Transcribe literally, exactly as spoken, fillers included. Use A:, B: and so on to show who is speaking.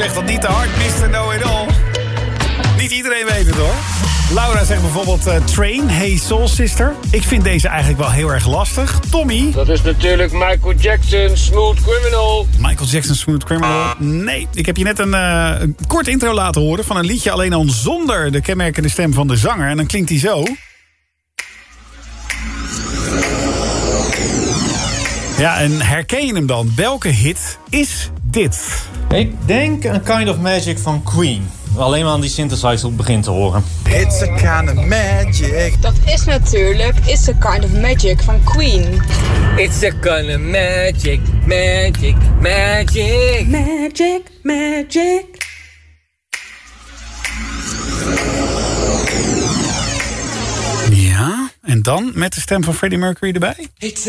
A: zeg dat niet te hard, mister Know-It-All. Niet iedereen weet het hoor. Laura zegt bijvoorbeeld uh, Train, Hey Soul Sister. Ik vind deze eigenlijk wel heel erg lastig. Tommy.
B: Dat is natuurlijk Michael Jackson, Smooth Criminal.
A: Michael Jackson, Smooth Criminal. Nee, ik heb je net een, uh, een kort intro laten horen van een liedje alleen al zonder de kenmerkende stem van de zanger. En dan klinkt die zo. Ja, en herken je hem dan? Welke hit is dit?
C: Ik denk een Kind of Magic van Queen. Alleen maar aan die synthesizer op het begin te horen.
D: It's a kind of magic.
E: Dat is natuurlijk It's a Kind of Magic van Queen.
B: It's a kind of magic, magic, magic.
E: Magic, magic.
A: Ja, en dan met de stem van Freddie Mercury erbij?
F: It's